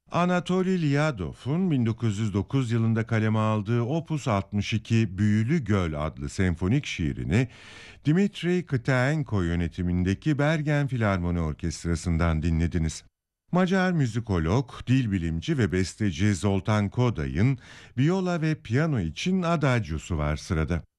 Anatoli Lyadov'un 1909 yılında kaleme aldığı Opus 62 Büyülü Göl adlı senfonik şiirini Dmitri Kıtaenko yönetimindeki Bergen Filarmoni Orkestrası'ndan dinlediniz. Macar müzikolog, dil bilimci ve besteci Zoltán Koday'ın viola ve piyano için Adagios'u var sırada.